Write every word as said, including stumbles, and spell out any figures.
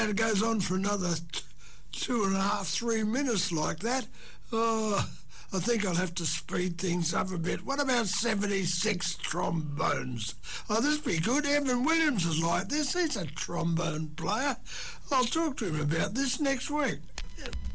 band it goes on for another t- two and a half, three minutes like that, oh, I think I'll have to speed things up a bit. What about seventy-six trombones? Oh, this be good. Evan Williams is like this. He's a trombone player. I'll talk to him about this next week. Yeah.